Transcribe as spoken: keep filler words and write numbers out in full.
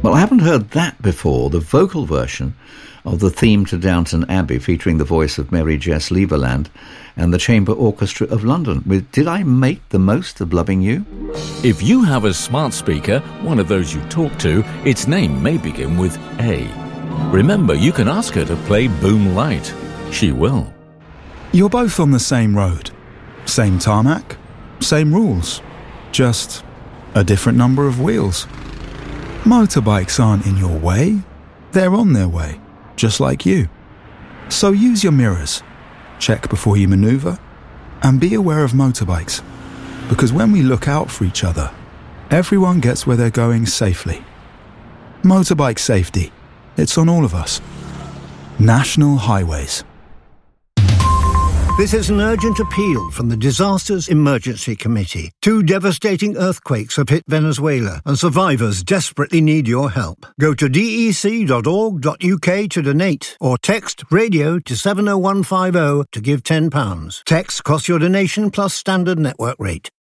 Well, I haven't heard that before, the vocal version of the theme to Downton Abbey, featuring the voice of Mary Jess Lieberland and the Chamber Orchestra of London, with Did I Make the Most of Loving You? If you have a smart speaker, one of those you talk to, its name may begin with A. Remember, you can ask her to play Boom Light. She will. You're both on the same road. Same tarmac, same rules. Just a different number of wheels. Motorbikes aren't in your way. They're on their way, just like you. So use your mirrors. Check before you maneuver. And be aware of motorbikes. Because when we look out for each other, everyone gets where they're going safely. Motorbike safety. It's on all of us. National Highways. This is an urgent appeal from the Disasters Emergency Committee. Two devastating earthquakes have hit Venezuela, and survivors desperately need your help. Go to d e c dot org dot u k to donate, or text radio to seven oh one five oh to give ten pounds. Text costs your donation plus standard network rate.